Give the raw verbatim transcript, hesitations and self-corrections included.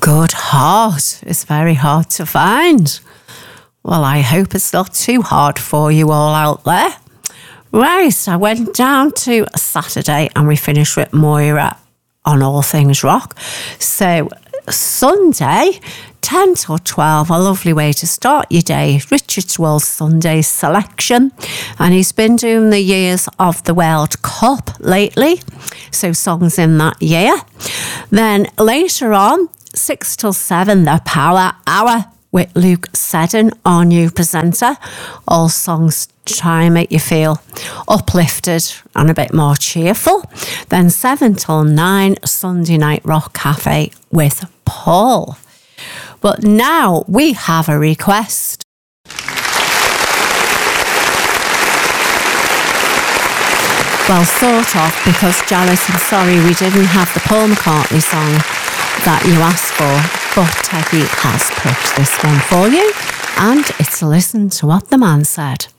good heart is very hard to find. Well, I hope it's not too hard for you all out there. Right, I went down to Saturday and we finished with Moira on All Things Rock. So Sunday, ten till twelve, a lovely way to start your day. Richard's World Sunday selection. And he's been doing the years of the World Cup lately. So songs in that year. Then later on, six till seven, the Power Hour with Luke Seddon, our new presenter. All songs try and make you feel uplifted and a bit more cheerful. Then seven till nine, Sunday Night Rock Cafe with Paul. But now we have a request. Well, sort of, because Jalice, I'm sorry we didn't have the Paul McCartney song that you asked for, but Teggy has picked this one for you, and it's a listen to what the man said.